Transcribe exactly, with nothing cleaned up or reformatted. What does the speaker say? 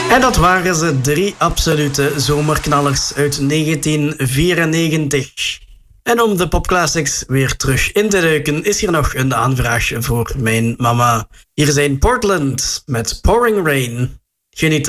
En dat waren ze, drie absolute zomerknallers uit negentien vierennegentig. En om de popclassics weer terug in te duiken, is hier nog een aanvraag voor mijn mama. Hier zijn Portland met Pouring Rain. Geniet